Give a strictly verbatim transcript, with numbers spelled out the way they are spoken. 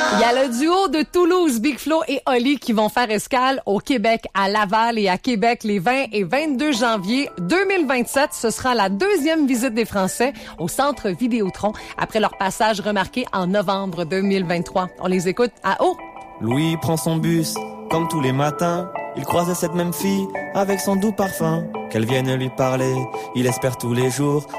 Il y a le duo de Toulouse, Big Flo et Oli, qui vont faire escale au Québec, à Laval et à Québec les vingt et vingt-deux janvier deux mille vingt-sept. Ce sera la deuxième visite des Français au Centre Vidéotron après leur passage remarqué en novembre deux mille vingt-trois. On les écoute à haut. Louis prend son bus, comme tous les matins. Il croise cette même fille avec son doux parfum. Qu'elle vienne lui parler, il espère tous les jours